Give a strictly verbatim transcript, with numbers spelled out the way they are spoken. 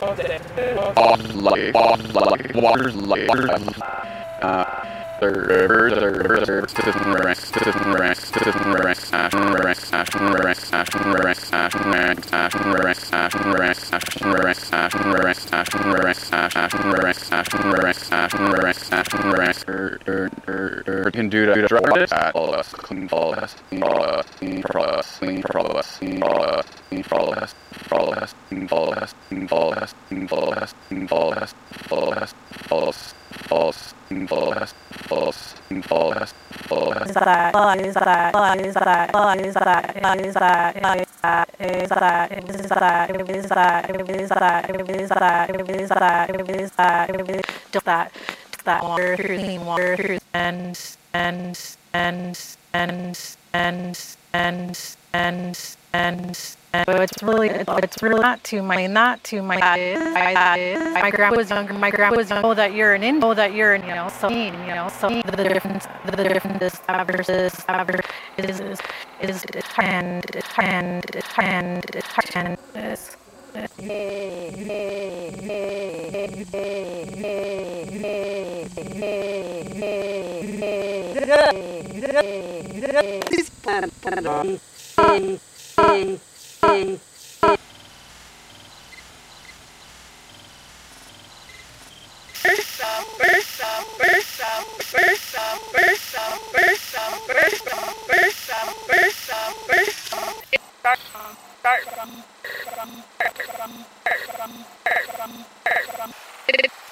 like, like, waters, like, uh, servers, servers, servers, system rank, system rank, system rank, session rank, session rank, session rank, session rank, session rank, session rank, session rank, session rank, session rank, session rank, session rank, session rank, session rank, er, er, er, er, can do that, drop this, follow us, clean follow us, clean follow us, clean follow us, clean follow us, clean follow us, clean follow us, follow us, clean follow us, clean follow us, clean follow us, clean follow us, follow us, follow us, follow us, follow us, follow us, follow us, follow us. That water through clean water through and and and and and and and and and so it's really it's really not to my not to my I, my grandma was younger my grandma was younger that you're an in know that you're an you know so you know so the difference the difference is versus is is is and and and and is Start from from from from from from